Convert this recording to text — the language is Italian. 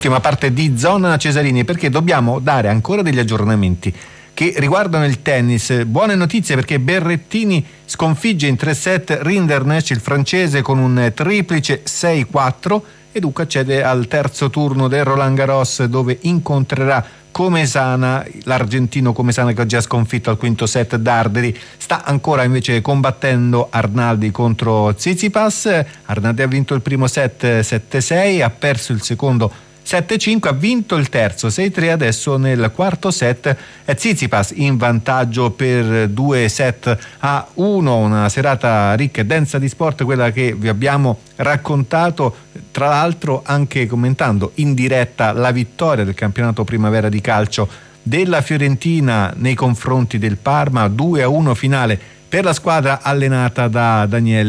Ultima parte di Zona Cesarini, perché dobbiamo dare ancora degli aggiornamenti che riguardano il tennis. Buone notizie, perché Berrettini sconfigge in 3 set Rinderknech, il francese, con un triplice 6-4, e dunque accede al terzo turno del Roland Garros, dove incontrerà Comesana, l'argentino Comesana, che oggi ha sconfitto al quinto set Darderi. Sta ancora invece combattendo Arnaldi contro Tsitsipas. Arnaldi ha vinto il primo set 7-6, ha perso il secondo 7-5, ha vinto il terzo 6-3. Adesso nel quarto set è Tsitsipas in vantaggio per 2-1. Una serata ricca e densa di sport, quella che vi abbiamo raccontato, tra l'altro anche commentando in diretta la vittoria del campionato primavera di calcio della Fiorentina nei confronti del Parma, 2-1 finale per la squadra allenata da Daniele